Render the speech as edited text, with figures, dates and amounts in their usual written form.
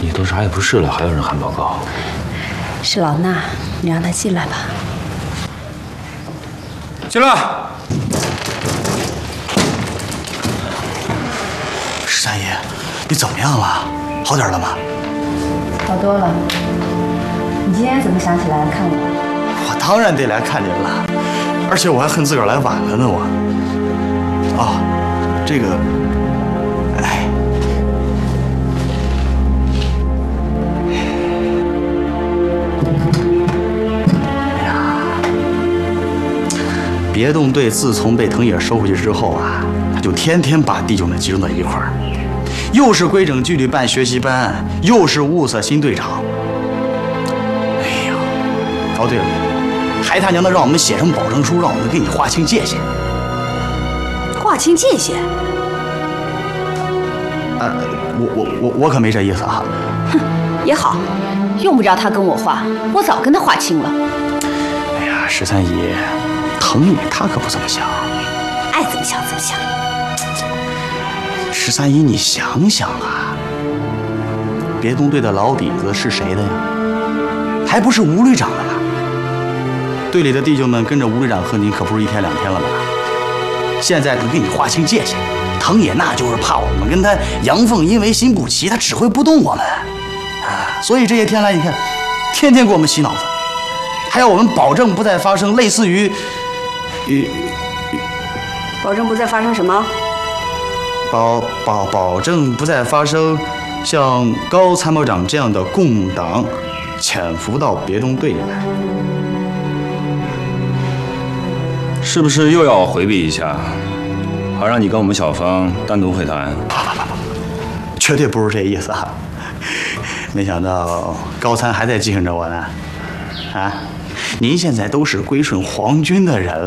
你都啥也不是了，还有人喊报告？ 是老衲，你让他进来吧。 进来。 十三姨，你怎么样了？好点了吗？ 好多了。你今天怎么想起来看我？ 我当然得来看您了，而且我还恨自个儿来晚了呢。我，啊，这个，哎，哎呀，别动队自从被藤野收回去之后啊，他就天天把弟兄们集中在一块儿，又是规整纪律办学习班，又是物色新队长。哎呀，哦对了。还他娘的让我们写上保证书，让我们给你划清界限。 划清界限？ 我可没这意思啊。 哼，也好，用不着他跟我划，我早跟他划清了。 哎呀，十三姨，藤野他可不这么想。 爱怎么想怎么想。 十三姨，你想想啊，别动队的老底子是谁的呀？还不是吴旅长的吗？队里的弟兄们跟着吴队长和您可不是一天两天了吧？现在可给你划清界限，藤野那就是怕我们跟他阳奉阴违心不齐，他指挥不动我们啊。所以这些天来，你看，天天给我们洗脑子，还要我们保证不再发生类似于保证不再发生什么？ 保证不再发生像高参谋长这样的共党潜伏到别动队里来。 是不是又要回避一下，好让你跟我们小芳单独会谈？ 绝对不是这意思啊！没想到高参还在记恨着我呢。啊，您现在都是归顺皇军的人